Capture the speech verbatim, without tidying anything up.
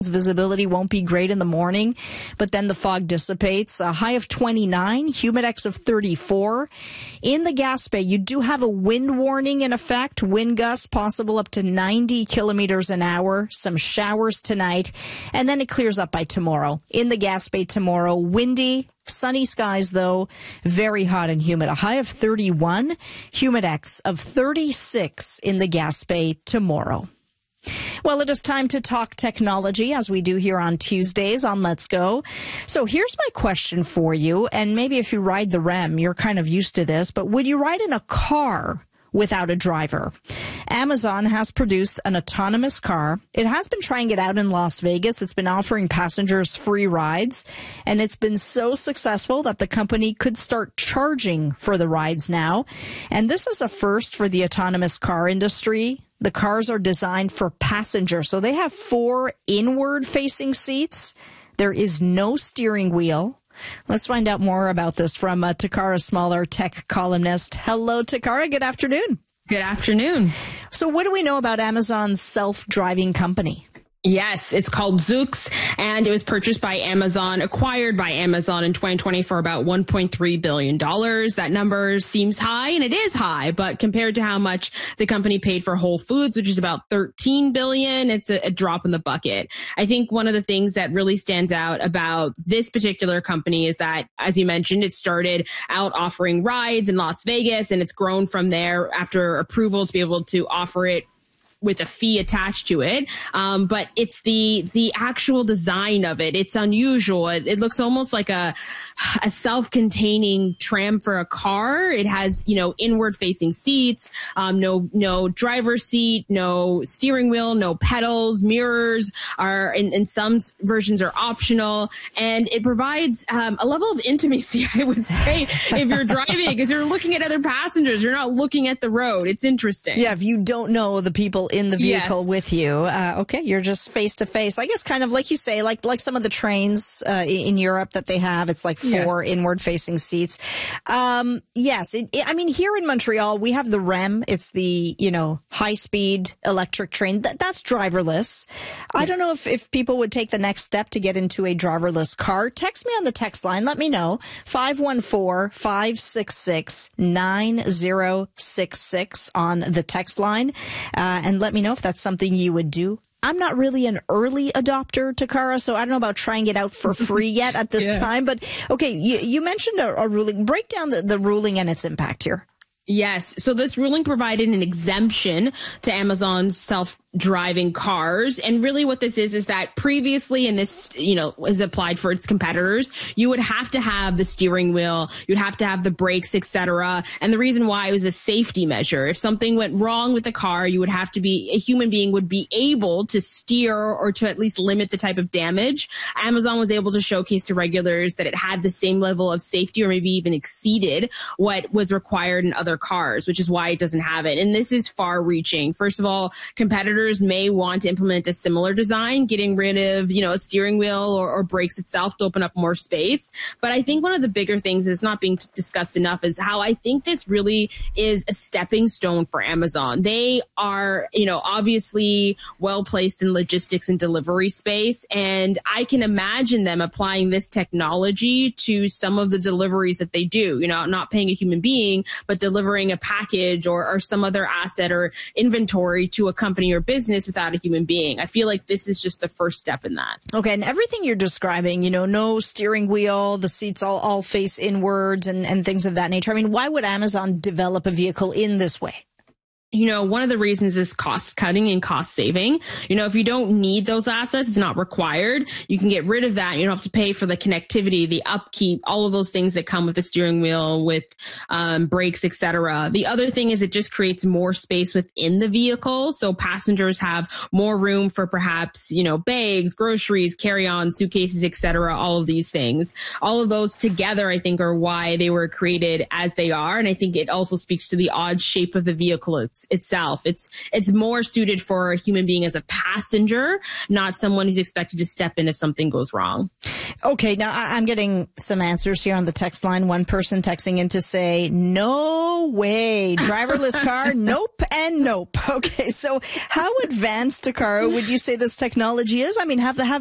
Visibility won't be great in the morning, but then the fog dissipates. A high of twenty-nine, humidex of thirty-four. In the Gaspé, you do have a wind warning in effect. Wind gusts possible up to ninety kilometers an hour. Some showers tonight, and then it clears up by tomorrow. In the Gaspé tomorrow, windy, sunny skies though, very hot and humid. A high of thirty-one, humidex of thirty-six in the Gaspé tomorrow. Well, it is time to talk technology, as we do here on Tuesdays on Let's Go. So here's my question for you, and maybe if you ride the R E M, you're kind of used to this, but would you ride in a car without a driver? Amazon has produced an autonomous car. It has been trying it out in Las Vegas. It's been offering passengers free rides, and it's been so successful that the company could start charging for the rides now. And this is a first for the autonomous car industry. The cars are designed for passengers, so they have four inward-facing seats. There is no steering wheel. Let's find out more about this from uh, Takara Smaller, tech columnist. Hello, Takara. Good afternoon. Good afternoon. So what do we know about Amazon's self-driving company? Yes, it's called Zoox, and it was purchased by Amazon, acquired by Amazon in twenty twenty for about one point three billion dollars. That number seems high, and it is high, but compared to how much the company paid for Whole Foods, which is about thirteen billion dollars, it's a, a drop in the bucket. I think one of the things that really stands out about this particular company is that, as you mentioned, it started out offering rides in Las Vegas, and it's grown from there after approval to be able to offer it with a fee attached to it. Um, but it's the, the actual design of it. It's unusual. It, it looks almost like a, a self-containing tram for a car. It has, you know, inward facing seats, um, no, no driver's seat, no steering wheel, no pedals, mirrors are in, in some versions are optional. And it provides, um, a level of intimacy, I would say, if you're driving, because you're looking at other passengers. You're not looking at the road. It's interesting. Yeah. If you don't know the people in the vehicle yes. with you. Uh, okay, you're just face to face. I guess kind of like you say, like like some of the trains uh, in Europe that they have. It's like four yes. inward facing seats. Um, yes, it, it, I mean here in Montreal we have the R E M. It's the you know high speed electric train. That, that's driverless. Yes. I don't know if if people would take the next step to get into a driverless car. Text me on the text line. Let me know five one four, five six six, nine zero six six on the text line, uh, and let me know if that's something you would do. I'm not really an early adopter, Takara, so I don't know about trying it out for free yet at this yeah. time. But, okay, you, you mentioned a, a ruling. Break down the, the ruling and its impact here. Yes. So this ruling provided an exemption to Amazon's self-driving cars. And really what this is, is that previously, and this, you know, is applied for its competitors, you would have to have the steering wheel, you'd have to have the brakes, et cetera. And the reason why it was a safety measure. If something went wrong with the car, you would have to be, a human being would be able to steer or to at least limit the type of damage. Amazon was able to showcase to regulators that it had the same level of safety or maybe even exceeded what was required in other cars, which is why it doesn't have it. And this is far reaching. First of all, competitors may want to implement a similar design, getting rid of, you know, a steering wheel or, or brakes itself to open up more space. But I think one of the bigger things that's not being discussed enough is how I think this really is a stepping stone for Amazon. They are, you know, obviously well placed in logistics and delivery space. And I can imagine them applying this technology to some of the deliveries that they do, you know, not paying a human being, but delivering a package or, or some other asset or inventory to a company or business without a human being. I feel like this is just the first step in that. Okay. And everything you're describing, you know, no steering wheel, the seats all, all face inwards and, and things of that nature. I mean, why would Amazon develop a vehicle in this way? You know, one of the reasons is cost cutting and cost saving. You know, if you don't need those assets, it's not required. You can get rid of that. You don't have to pay for the connectivity, the upkeep, all of those things that come with the steering wheel, with um, brakes, et cetera. The other thing is it just creates more space within the vehicle. So passengers have more room for perhaps, you know, bags, groceries, carry-on, suitcases, et cetera, all of these things. All of those together, I think, are why they were created as they are. And I think it also speaks to the odd shape of the vehicle itself. it's, itself. It's it's more suited for a human being as a passenger, not someone who's expected to step in if something goes wrong. Okay, now I'm getting some answers here on the text line. One person texting in to say, no way, driverless car, nope and nope. Okay, so how advanced, Takara, would you say this technology is? I mean, have the have